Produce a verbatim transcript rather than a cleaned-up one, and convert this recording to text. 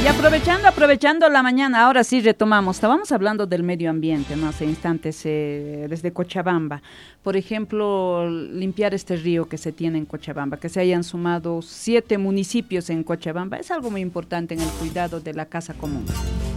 aprovechando, aprovechando la mañana, ahora sí retomamos. Estábamos hablando del medio ambiente, ¿no? Hace instantes eh, desde Cochabamba. Por ejemplo, limpiar este río que se tiene en Cochabamba, que se hayan sumado siete municipios en Cochabamba, es algo muy importante en el cuidado de la casa común.